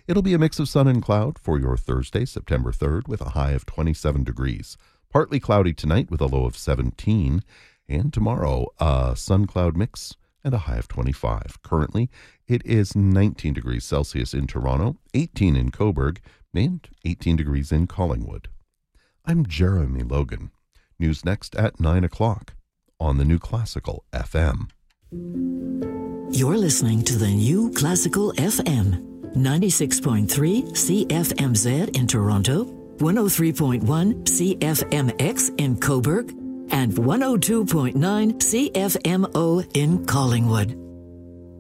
It'll be a mix of sun and cloud for your Thursday, September 3rd, with a high of 27 degrees. Partly cloudy tonight with a low of 17. And tomorrow, a sun-cloud mix and a high of 25. Currently, it is 19 degrees Celsius in Toronto, 18 in Cobourg, and 18 degrees in Collingwood. I'm Jeremy Logan. News next at 9 o'clock on the New Classical FM. You're listening to the New Classical FM, 96.3 CFMZ in Toronto, 103.1 CFMX in Cobourg, and 102.9 CFMO in Collingwood.